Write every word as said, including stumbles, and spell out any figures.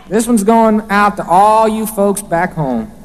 This one's going out to all you folks back home.